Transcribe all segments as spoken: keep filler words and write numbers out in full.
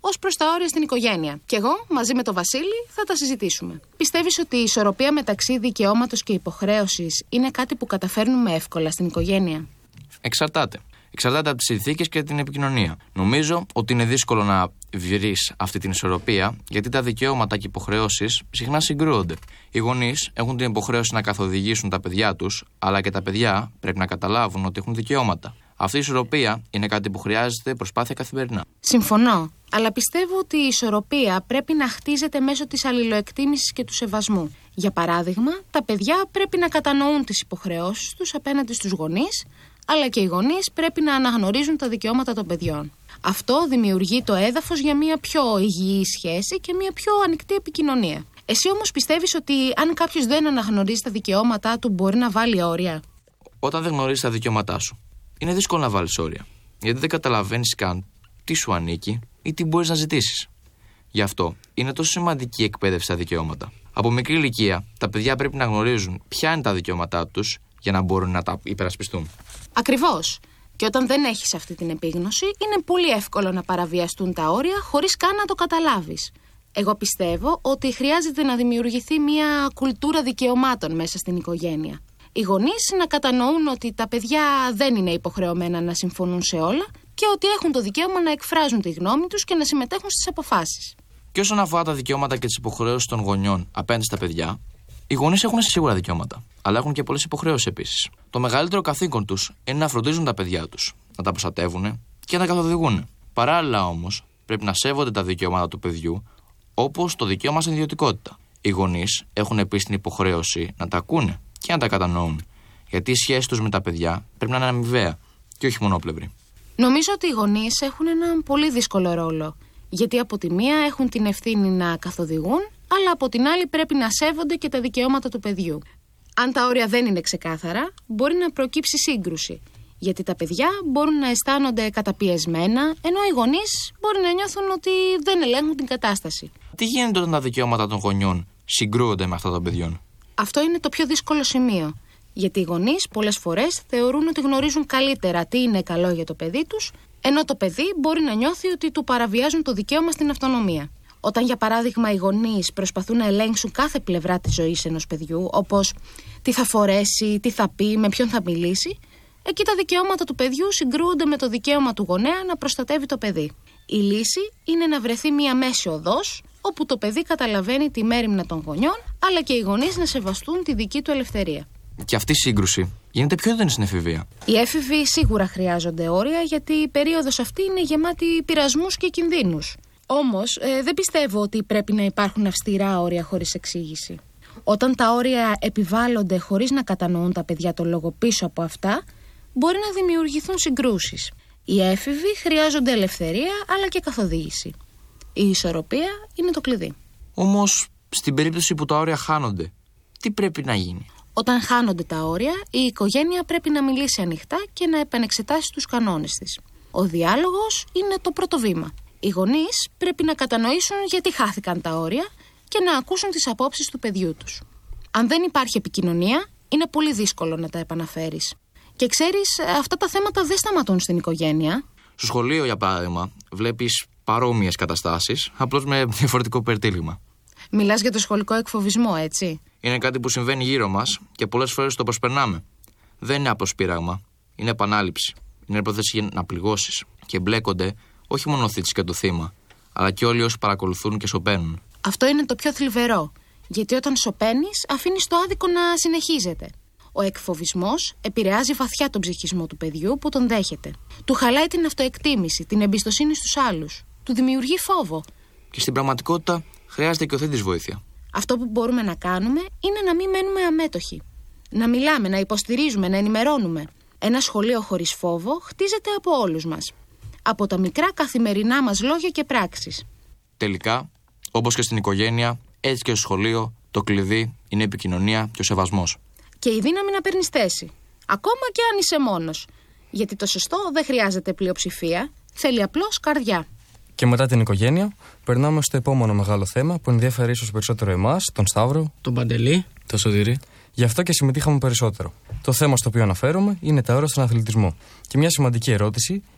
ως προς τα όρια στην οικογένεια. Και εγώ, μαζί με τον Βασίλη, θα τα συζητήσουμε. Πιστεύεις ότι η ισορροπία μεταξύ δικαιώματος και υποχρέωσης είναι κάτι που καταφέρνουμε εύκολα στην οικογένεια? Εξαρτάται. Εξαρτάται από τις συνθήκες και την επικοινωνία. Νομίζω ότι είναι δύσκολο να βρεις αυτή την ισορροπία, γιατί τα δικαιώματα και υποχρεώσεις συχνά συγκρούονται. Οι γονείς έχουν την υποχρέωση να καθοδηγήσουν τα παιδιά τους, αλλά και τα παιδιά πρέπει να καταλάβουν ότι έχουν δικαιώματα. Αυτή η ισορροπία είναι κάτι που χρειάζεται προσπάθεια καθημερινά. Συμφωνώ, αλλά πιστεύω ότι η ισορροπία πρέπει να χτίζεται μέσω της αλληλοεκτίμησης και του σεβασμού. Για παράδειγμα, τα παιδιά πρέπει να κατανοούν τις υποχρεώσεις τους απέναντι στους γονείς, αλλά και οι γονείς πρέπει να αναγνωρίζουν τα δικαιώματα των παιδιών. Αυτό δημιουργεί το έδαφος για μια πιο υγιή σχέση και μια πιο ανοιχτή επικοινωνία. Εσύ όμως πιστεύεις ότι αν κάποιος δεν αναγνωρίζει τα δικαιώματά του, μπορεί να βάλει όρια? Όταν δεν γνωρίζεις τα δικαιώματά σου, είναι δύσκολο να βάλεις όρια. Γιατί δεν καταλαβαίνεις καν τι σου ανήκει ή τι μπορείς να ζητήσεις. Γι' αυτό είναι τόσο σημαντική η εκπαίδευση στα δικαιώματα. Από μικρή ηλικία, τα παιδιά πρέπει να γνωρίζουν ποια είναι τα δικαιώματά τους για να μπορούν να τα υπερασπιστούν. Ακριβώς. Και όταν δεν έχεις αυτή την επίγνωση, είναι πολύ εύκολο να παραβιαστούν τα όρια χωρίς καν να το καταλάβεις. Εγώ πιστεύω ότι χρειάζεται να δημιουργηθεί μια κουλτούρα δικαιωμάτων μέσα στην οικογένεια. Οι γονείς να κατανοούν ότι τα παιδιά δεν είναι υποχρεωμένα να συμφωνούν σε όλα και ότι έχουν το δικαίωμα να εκφράζουν τη γνώμη τους και να συμμετέχουν στις αποφάσεις. Και όσον αφορά τα δικαιώματα και τις υποχρεώσεις των γονιών απέναντι στα παιδιά, οι γονείς έχουν σίγουρα δικαιώματα, αλλά έχουν και πολλές υποχρεώσεις επίσης. Το μεγαλύτερο καθήκον τους είναι να φροντίζουν τα παιδιά τους, να τα προστατεύουν και να τα καθοδηγούν. Παράλληλα όμως, πρέπει να σέβονται τα δικαιώματα του παιδιού, όπως το δικαίωμα στην ιδιωτικότητα. Οι γονείς έχουν επίσης την υποχρέωση να τα ακούνε και να τα κατανοούν, γιατί η σχέση τους με τα παιδιά πρέπει να είναι αμοιβαία και όχι μονόπλευρη. Νομίζω ότι οι γονείς έχουν έναν πολύ δύσκολο ρόλο, γιατί από τη μία έχουν την ευθύνη να καθοδηγούν, αλλά από την άλλη πρέπει να σέβονται και τα δικαιώματα του παιδιού. Αν τα όρια δεν είναι ξεκάθαρα, μπορεί να προκύψει σύγκρουση, γιατί τα παιδιά μπορούν να αισθάνονται καταπιεσμένα, ενώ οι γονείς μπορεί να νιώθουν ότι δεν ελέγχουν την κατάσταση. Τι γίνεται όταν τα δικαιώματα των γονιών συγκρούονται με αυτά των παιδιών? Αυτό είναι το πιο δύσκολο σημείο, γιατί οι γονείς πολλές φορές θεωρούν ότι γνωρίζουν καλύτερα τι είναι καλό για το παιδί τους, ενώ το παιδί μπορεί να νιώθει ότι του παραβιάζουν το δικαίωμα στην αυτονομία. Όταν, για παράδειγμα, οι γονείς προσπαθούν να ελέγξουν κάθε πλευρά της ζωής ενός παιδιού, όπως τι θα φορέσει, τι θα πει, με ποιον θα μιλήσει, εκεί τα δικαιώματα του παιδιού συγκρούονται με το δικαίωμα του γονέα να προστατεύει το παιδί. Η λύση είναι να βρεθεί μία μέση οδός, όπου το παιδί καταλαβαίνει τη μέριμνα των γονιών, αλλά και οι γονείς να σεβαστούν τη δική του ελευθερία. Και αυτή η σύγκρουση γίνεται πιο έντονη στην εφηβεία. Οι έφηβοι σίγουρα χρειάζονται όρια, γιατί η περίοδος αυτή είναι γεμάτη πειρασμούς και κινδύνους. Όμως, ε, δεν πιστεύω ότι πρέπει να υπάρχουν αυστηρά όρια χωρίς εξήγηση. Όταν τα όρια επιβάλλονται χωρίς να κατανοούν τα παιδιά το λόγο πίσω από αυτά, μπορεί να δημιουργηθούν συγκρούσεις. Οι έφηβοι χρειάζονται ελευθερία, αλλά και καθοδήγηση. Η ισορροπία είναι το κλειδί. Όμως, στην περίπτωση που τα όρια χάνονται, τι πρέπει να γίνει? Όταν χάνονται τα όρια, η οικογένεια πρέπει να μιλήσει ανοιχτά και να επανεξετάσει τους κανόνες της. Ο διάλογος είναι το πρώτο βήμα. Οι γονείς πρέπει να κατανοήσουν γιατί χάθηκαν τα όρια και να ακούσουν τις απόψεις του παιδιού τους. Αν δεν υπάρχει επικοινωνία, είναι πολύ δύσκολο να τα επαναφέρεις. Και ξέρεις, αυτά τα θέματα δεν σταματούν στην οικογένεια. Στο σχολείο, για παράδειγμα, βλέπεις παρόμοιες καταστάσεις, απλώς με διαφορετικό περτύλιγμα. Μιλάς για το σχολικό εκφοβισμό, έτσι? Είναι κάτι που συμβαίνει γύρω μας και πολλές φορές το προσπερνάμε. Δεν είναι απλώς πείραγμα, είναι επανάληψη. Είναι πρόθεση να πληγώσεις και μπλέκονται όχι μόνο ο θήτης και το θύμα, αλλά και όλοι όσοι παρακολουθούν και σωπαίνουν. Αυτό είναι το πιο θλιβερό, γιατί όταν σωπαίνεις, αφήνεις το άδικο να συνεχίζεται. Ο εκφοβισμός επηρεάζει βαθιά τον ψυχισμό του παιδιού που τον δέχεται. Του χαλάει την αυτοεκτίμηση, την εμπιστοσύνη στους άλλους. Του δημιουργεί φόβο. Και στην πραγματικότητα χρειάζεται και ο θήτης βοήθεια. Αυτό που μπορούμε να κάνουμε είναι να μην μένουμε αμέτωχοι. Να μιλάμε, να υποστηρίζουμε, να ενημερώνουμε. Ένα σχολείο χωρίς φόβο χτίζεται από όλους μας. Από τα μικρά καθημερινά μας λόγια και πράξεις. Τελικά, όπως και στην οικογένεια, έτσι και στο σχολείο, το κλειδί είναι η επικοινωνία και ο σεβασμός. Και η δύναμη να παίρνεις θέση. Ακόμα και αν είσαι μόνος. Γιατί το σωστό δεν χρειάζεται πλειοψηφία, θέλει απλώς καρδιά. Και μετά την οικογένεια, περνάμε στο επόμενο μεγάλο θέμα που ενδιαφέρει ίσως περισσότερο εμάς, τον Σταύρο, τον Παντελή, τον Σωτήρη. Γι' αυτό και συμμετείχαμε περισσότερο. Το θέμα στο οποίο αναφέρομαι είναι τα όρια στον αθλητισμό. Και μια σημαντική ερώτηση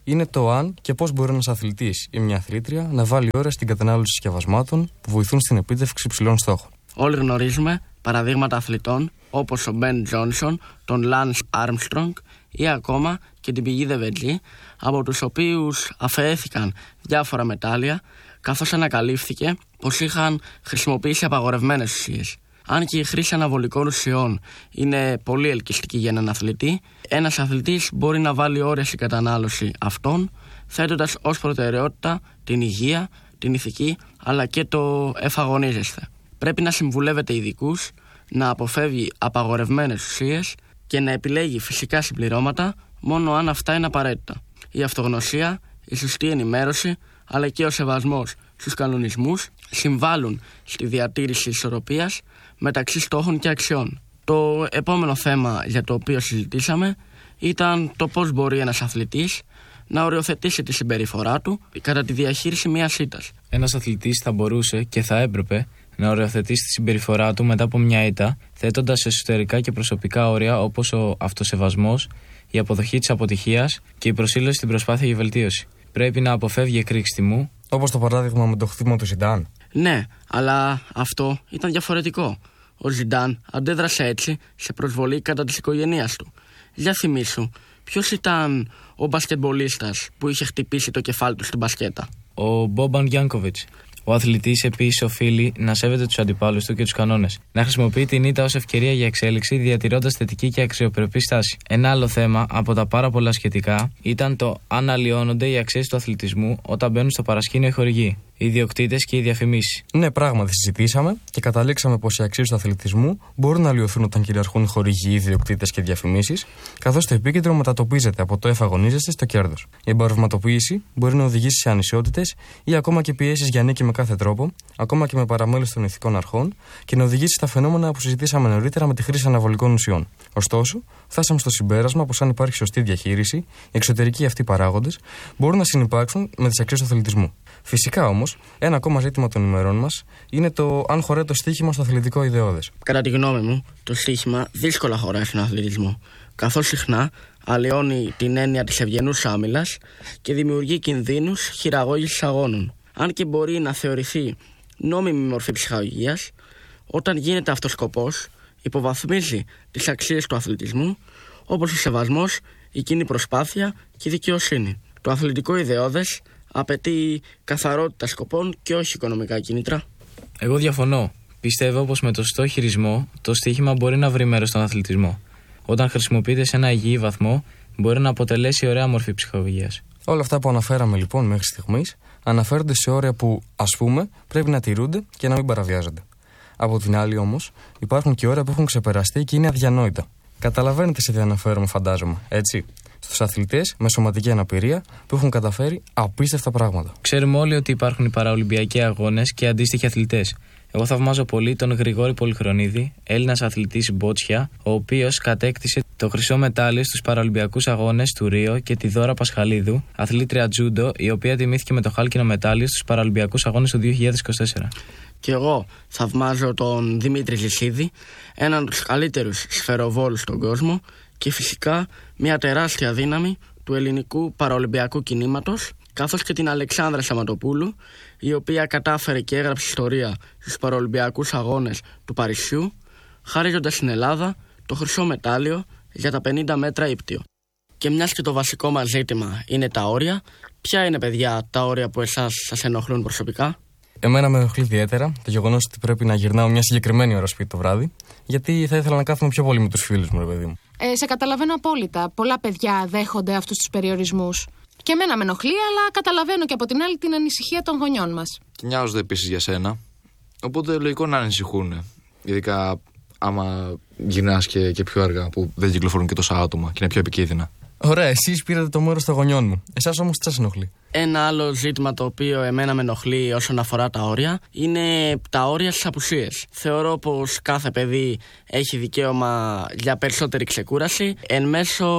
είναι το αν και πώς μπορεί ένας αθλητής ή μια αθλήτρια να βάλει ώρα στην κατανάλωση συσκευασμάτων που βοηθούν στην επίτευξη υψηλών στόχων. Όλοι γνωρίζουμε παραδείγματα αθλητών όπως ο Μπεν Τζόνσον, τον Λάνς Άρμστρονγκ ή ακόμα και την πηγή Δεβετζή, από τους οποίους αφαιρέθηκαν διάφορα μετάλλια, καθώς ανακαλύφθηκε πως είχαν χρησιμοποιήσει απαγορευμένες ουσίες. Αν και η χρήση αναβολικών ουσιών είναι πολύ ελκυστική για έναν αθλητή, ένας αθλητής μπορεί να βάλει όρια στην κατανάλωση αυτών, θέτοντας ως προτεραιότητα την υγεία, την ηθική αλλά και το εφαγωνίζεσθε. Πρέπει να συμβουλεύεται ειδικούς, να αποφεύγει απαγορευμένες ουσίες και να επιλέγει φυσικά συμπληρώματα μόνο αν αυτά είναι απαραίτητα. Η αυτογνωσία, η σωστή ενημέρωση αλλά και ο σεβασμός στους κανονισμούς συμβάλλουν στη διατήρηση ισορροπίας μεταξύ στόχων και αξιών. Το επόμενο θέμα για το οποίο συζητήσαμε ήταν το πώς μπορεί ένας αθλητής να οριοθετήσει τη συμπεριφορά του κατά τη διαχείριση μιας ήττας. Ένας αθλητής θα μπορούσε και θα έπρεπε να οριοθετήσει τη συμπεριφορά του μετά από μια ήττα, θέτοντας εσωτερικά και προσωπικά όρια όπως ο αυτοσεβασμός, η αποδοχή της αποτυχίας και η προσήλωση στην προσπάθεια για βελτίωση. Πρέπει να αποφεύγει εκρήξη τιμού. Όπως το παράδειγμα με το χτύπημα του Ζιντάν. Ναι, αλλά αυτό ήταν διαφορετικό. Ο Ζιντάν αντέδρασε έτσι σε προσβολή κατά της οικογένειάς του. Για θυμίσου, ποιος ήταν ο μπασκετμπολίστας που είχε χτυπήσει το κεφάλι του στην μπασκέτα? Ο Μπόμπαν Γιάνκοβιτς. Ο αθλητής επίσης οφείλει να σέβεται τους αντιπάλους του και τους κανόνες. Να χρησιμοποιεί την ήττα ως ευκαιρία για εξέλιξη, διατηρώντας θετική και αξιοπρεπή στάση. Ένα άλλο θέμα από τα πάρα πολλά σχετικά ήταν το αν αλλοιώνονται οι αξίες του αθλητισμού όταν μπαίνουν στο παρασκήνιο οι χορηγοί, οι ιδιοκτήτες και οι διαφημίσεις. Ναι, πράγματι συζητήσαμε και καταλήξαμε πως οι αξίες του αθλητισμού μπορούν να αλλοιωθούν όταν κυριαρχούν οι χορηγοί, οι ιδιοκτήτες και οι διαφημίσεις, καθώς το επίκεντρο μετατοπίζεται από το εφαγωνίζεστε στο κέρδος. Η εμπορευματοποίηση μπορεί να οδηγήσει σε ανισότητες ή ακόμα και πιέσεις για νίκη με κάθε τρόπο, ακόμα και με παραμέληση των ηθικών αρχών, και να οδηγήσει στα φαινόμενα που συζητήσαμε νωρίτερα με τη χρήση αναβολικών ουσιών. Ωστόσο, φτάσαμε στο συμπέρασμα πως αν υπάρχει σωστή διαχείριση, οι εξωτερικοί αυτοί παράγοντες μπορούν να συνυπάρξουν με τις αξίες του αθλητισμού. Φυσικά όμως, ένα ακόμα ζήτημα των ημερών μας είναι το αν χωράει το στοίχημα στο αθλητικό ιδεώδες. Κατά τη γνώμη μου, το στοίχημα δύσκολα χωράει στον αθλητισμό, καθώς συχνά αλλοιώνει την έννοια της ευγενούς άμυλας και δημιουργεί κινδύνους χειραγώγησης αγώνων. Αν και μπορεί να θεωρηθεί νόμιμη μορφή ψυχαγωγίας, όταν γίνεται αυτός σκοπός, υποβαθμίζει τις αξίες του αθλητισμού, όπως ο σεβασμός, η κοινή προσπάθεια και η δικαιοσύνη. Το αθλητικό ιδεώδες απαιτεί καθαρότητα σκοπών και όχι οικονομικά κίνητρα. Εγώ διαφωνώ. Πιστεύω πως με το σωστό χειρισμό το στοίχημα μπορεί να βρει μέρος στον αθλητισμό. Όταν χρησιμοποιείται σε ένα υγιή βαθμό, μπορεί να αποτελέσει ωραία μορφή ψυχαγωγίας. Όλα αυτά που αναφέραμε λοιπόν μέχρι στιγμής αναφέρονται σε όρια που, ας πούμε, πρέπει να τηρούνται και να μην παραβιάζονται. Από την άλλη όμως, υπάρχουν και όρια που έχουν ξεπεραστεί και είναι αδιανόητα. Καταλαβαίνετε σε τι αναφέρομαι, φαντάζομαι, έτσι. Στους αθλητές με σωματική αναπηρία που έχουν καταφέρει απίστευτα πράγματα. Ξέρουμε όλοι ότι υπάρχουν οι παραολυμπιακοί αγώνες και αντίστοιχοι αθλητές. Εγώ θαυμάζω πολύ τον Γρηγόρη Πολυχρονίδη, Έλληνας αθλητής μπότσια, ο οποίος κατέκτησε το χρυσό μετάλλιο στους παραολυμπιακούς αγώνες του Ρίο, και τη Δώρα Πασχαλίδου, αθλήτρια τζούντο, η οποία τιμήθηκε με το χάλκινο μετάλλιο στους παραολυμπιακούς αγώνες του δύο χιλιάδες είκοσι τέσσερα. Και εγώ θαυμάζω τον Δημήτρη Λυσίδη, έναν από τους καλύτερους σφαιροβόλους στον κόσμο και φυσικά μια τεράστια δύναμη του ελληνικού παραολυμπιακού κινήματος, καθώς και την Αλεξάνδρα Σαματοπούλου, η οποία κατάφερε και έγραψε ιστορία στους παραολυμπιακούς αγώνες του Παρισιού, χαρίζοντας στην Ελλάδα το χρυσό μετάλλιο για τα πενήντα μέτρα ύπτιο. Και μιας και το βασικό μας ζήτημα είναι τα όρια, ποια είναι, παιδιά, τα όρια που εσάς σας ενοχλούν προσωπικά? Εμένα με ενοχλεί ιδιαίτερα το γεγονός ότι πρέπει να γυρνάω μια συγκεκριμένη ώρα σπίτι το βράδυ, γιατί θα ήθελα να κάθομαι πιο πολύ με τους φίλους μου, ρε παιδί μου. Ε, σε καταλαβαίνω απόλυτα. Πολλά παιδιά δέχονται αυτούς τους περιορισμούς. Και εμένα με ενοχλεί, αλλά καταλαβαίνω και από την άλλη την ανησυχία των γονιών μας. Και νοιάζονται επίσης για σένα. Οπότε λογικό να ανησυχούν. Ειδικά άμα γυρνάς και, και πιο αργά, που δεν κυκλοφορούν και τόσα άτομα και είναι πιο επικίνδυνα. Ωραία, εσείς πήρατε το μέρος των γονιών μου. Εσάς όμως τι σας ενοχλεί? Ένα άλλο ζήτημα το οποίο εμένα με ενοχλεί όσον αφορά τα όρια είναι τα όρια στις απουσίες. Θεωρώ πως κάθε παιδί έχει δικαίωμα για περισσότερη ξεκούραση εν μέσω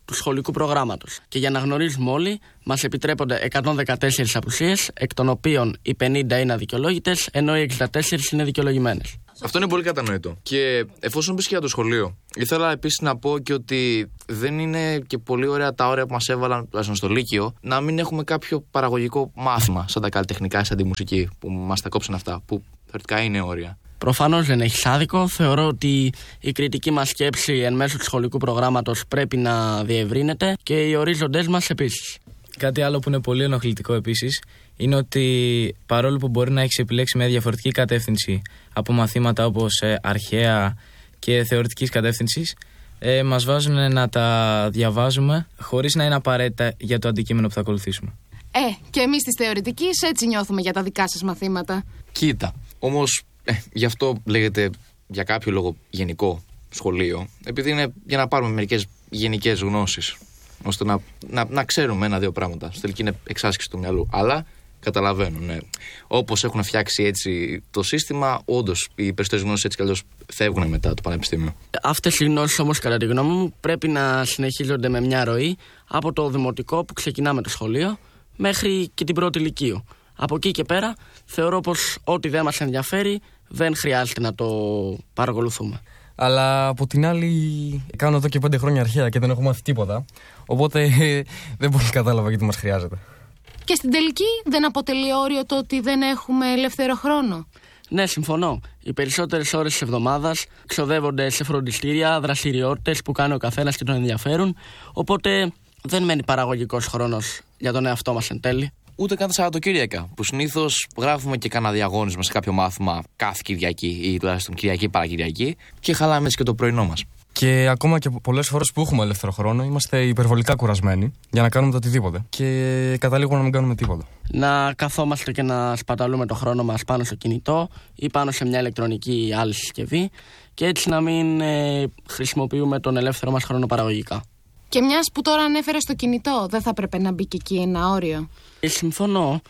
του σχολικού προγράμματος. Και για να γνωρίζουμε όλοι, μας επιτρέπονται εκατόν δεκατέσσερις απουσίες, εκ των οποίων οι πενήντα είναι αδικαιολόγητες, ενώ οι εξήντα τέσσερις είναι δικαιολογημένες. Αυτό είναι πολύ κατανοητό. Και εφόσον πεις και για το σχολείο, ήθελα επίσης να πω και ότι δεν είναι και πολύ ωραία τα όρια που μας έβαλαν, τουλάχιστον στο Λύκειο, να μην έχουμε κάποιο παραγωγικό μάθημα, σαν τα καλλιτεχνικά, σαν τη μουσική, που μας τα κόψαν αυτά, που θεωρητικά είναι όρια. Προφανώς δεν έχει άδικο. Θεωρώ ότι η κριτική μας σκέψη εν μέσω του σχολικού προγράμματος πρέπει να διευρύνεται και οι ορίζοντές μας επίσης. Κάτι άλλο που είναι πολύ ενοχλητικό επίσης είναι ότι παρόλο που μπορεί να έχεις επιλέξει μια διαφορετική κατεύθυνση από μαθήματα όπως ε, αρχαία και θεωρητικής κατεύθυνσης, ε, μας βάζουν να τα διαβάζουμε χωρίς να είναι απαραίτητα για το αντικείμενο που θα ακολουθήσουμε. Ε, και εμείς της θεωρητικής έτσι νιώθουμε για τα δικά σας μαθήματα. Κοίτα, όμως ε, γι' αυτό λέγεται για κάποιο λόγο γενικό σχολείο, επειδή είναι για να πάρουμε μερικές γενικές γνώσεις, ώστε να, να, να ξέρουμε ένα-δύο πράγματα. Στην τελική είναι εξάσκηση του μυαλού. Αλλά καταλαβαίνω, ναι. Όπως έχουν φτιάξει έτσι το σύστημα, όντως οι περισσότερες γνώσεις έτσι κι αλλιώς φεύγουν μετά το πανεπιστήμιο. Αυτές οι γνώσεις όμως, κατά τη γνώμη μου, πρέπει να συνεχίζονται με μια ροή από το δημοτικό που ξεκινάμε το σχολείο μέχρι και την πρώτη λυκείου. Από εκεί και πέρα θεωρώ πως ό,τι δεν μας ενδιαφέρει δεν χρειάζεται να το παρακολουθούμε. Αλλά από την άλλη, κάνω εδώ και πέντε χρόνια αρχαία και δεν έχω μάθει τίποτα. Οπότε δεν πολύ κατάλαβα γιατί μας χρειάζεται. Και στην τελική δεν αποτελεί όριο το ότι δεν έχουμε ελεύθερο χρόνο. Ναι, συμφωνώ. Οι περισσότερες ώρες της εβδομάδας ξοδεύονται σε φροντιστήρια, δραστηριότητες που κάνει ο καθένας και τον ενδιαφέρουν. Οπότε δεν μένει παραγωγικός χρόνος για τον εαυτό μας εν τέλει. Ούτε καν τα Σαββατοκύριακα, που συνήθως γράφουμε και κανένα διαγώνισμα σε κάποιο μάθημα κάθε Κυριακή ή τουλάχιστον Κυριακή παρακυριακή και χαλάμε έτσι και το πρωινό μας. Και ακόμα και πολλές φορές που έχουμε ελεύθερο χρόνο, είμαστε υπερβολικά κουρασμένοι για να κάνουμε το οτιδήποτε. Και καταλήγουμε να μην κάνουμε τίποτα. Να καθόμαστε και να σπαταλούμε το χρόνο μας πάνω στο κινητό ή πάνω σε μια ηλεκτρονική άλλη συσκευή και έτσι να μην ε, χρησιμοποιούμε τον ελεύθερο μας χρόνο παραγωγικά. Και μιας που τώρα ανέφερε στο κινητό, δεν θα έπρεπε να μπει και εκεί ένα όριο? Ε, συμφωνώ,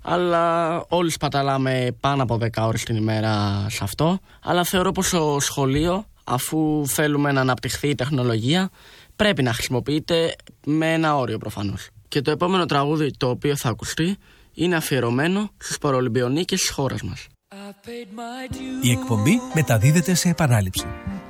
αλλά όλοι σπαταλάμε πάνω από δέκα ώρες την ημέρα σε αυτό. Αλλά θεωρώ πως το σχολείο, αφού θέλουμε να αναπτυχθεί η τεχνολογία, πρέπει να χρησιμοποιείται με ένα όριο προφανώς. Και το επόμενο τραγούδι το οποίο θα ακουστεί είναι αφιερωμένο στους παραολυμπιονίκες της χώρας μας. Η εκπομπή μεταδίδεται σε επανάληψη.